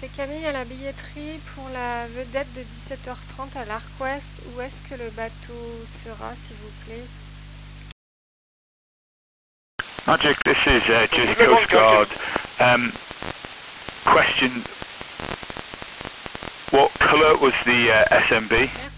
C'est Camille à la billetterie pour la vedette de 17h30 à l'Arc Ouest. Où est-ce que le bateau sera, s'il vous plaît? Magic, this is Jersey Coast Guard. Question, what colour was the SMB?